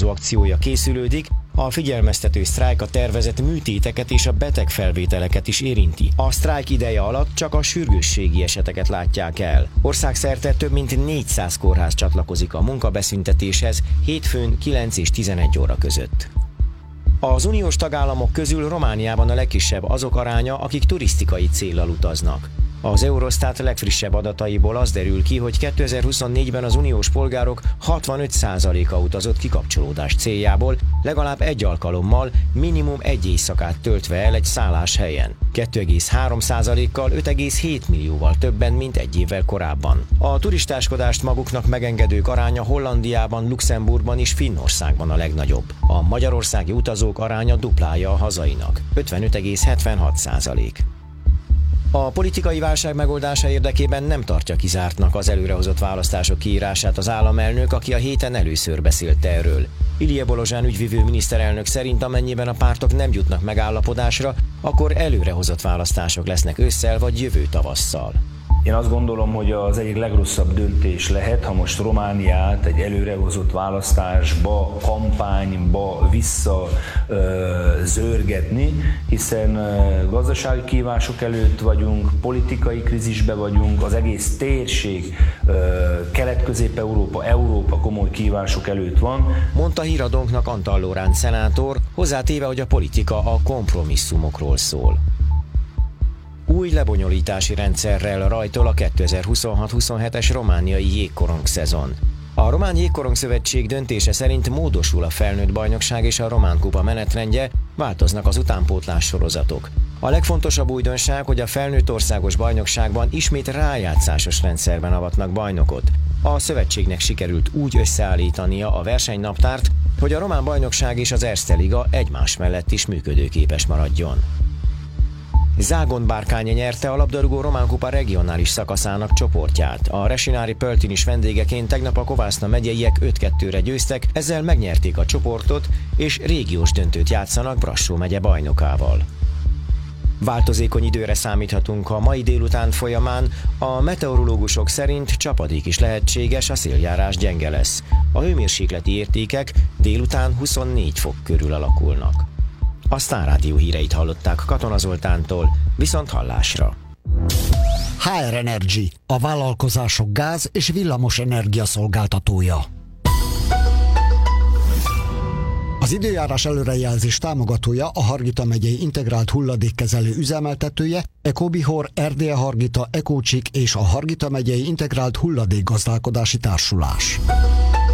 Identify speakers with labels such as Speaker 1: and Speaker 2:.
Speaker 1: vonatkozó akciója készülődik, a figyelmeztető sztrájk a tervezett műtéteket és a betegfelvételeket is érinti. A sztrájk ideje alatt csak a sürgősségi eseteket látják el. Országszerte több mint 400 kórház csatlakozik a munkabeszüntetéshez hétfőn 9 és 11 óra között. Az uniós tagállamok közül Romániában a legkisebb azok aránya, akik turisztikai céllal utaznak. Az Eurostat legfrissebb adataiból az derül ki, hogy 2024-ben az uniós polgárok 65%-a utazott kikapcsolódás céljából, legalább egy alkalommal, minimum egy éjszakát töltve el egy szálláshelyen. 2,3%-kal 5,7 millióval többen, mint egy évvel korábban. A turistáskodást maguknak megengedők aránya Hollandiában, Luxemburgban és Finnországban a legnagyobb. A magyarországi utazók aránya duplája a hazainak, 55,76%. A politikai válság megoldása érdekében nem tartja kizártnak az előrehozott választások kiírását az államelnök, aki a héten először beszélt erről. Ilije Bolozsán ügyvivő miniszterelnök szerint, amennyiben a pártok nem jutnak megállapodásra, akkor előrehozott választások lesznek ősszel vagy jövő tavasszal.
Speaker 2: Én azt gondolom, hogy az egyik legrosszabb döntés lehet, ha most Romániát egy előrehozott választásba, kampányba visszazörgetni, hiszen gazdasági kihívások előtt vagyunk, politikai krízisbe vagyunk, az egész térség, Kelet-Közép-Európa, Európa komoly kihívások előtt van.
Speaker 1: Mondta Híradónknak Antal Lóránt szenátor, hozzátéve, hogy a politika a kompromisszumokról szól. Új lebonyolítási rendszerrel rajtol a 2026-27-es romániai jégkorong szezon. A Román Jégkorong Szövetség döntése szerint módosul a felnőtt bajnokság és a Román Kupa menetrendje, változnak az utánpótlás sorozatok. A legfontosabb újdonság, hogy a felnőtt országos bajnokságban ismét rájátszásos rendszerben avatnak bajnokot. A szövetségnek sikerült úgy összeállítania a versenynaptárt, hogy a román bajnokság és az Erste Liga egymás mellett is működőképes maradjon. Zágon Bárkány nyerte a labdarúgó Román Kupa regionális szakaszának csoportját. A Resinári Pöltin vendégeként tegnap a Kovászna megyeiek 5-2-re győztek, ezzel megnyerték a csoportot, és régiós döntőt játszanak Brassó megye bajnokával. Változékony időre számíthatunk a mai délután folyamán, a meteorológusok szerint csapadék is lehetséges, a széljárás gyenge lesz. A hőmérsékleti értékek délután 24 fok körül alakulnak. A Sztár Rádió híreit hallották Katona Zoltántól, viszont hallásra.
Speaker 3: HR Energy, a vállalkozások gáz- és villamos energia szolgáltatója. Az időjárás előrejelzés támogatója a Hargita megyei integrált hulladékkezelő üzemeltetője, Ecobihor, Erdélye Hargita, Ecócsik és a Hargita megyei integrált hulladékgazdálkodási társulás.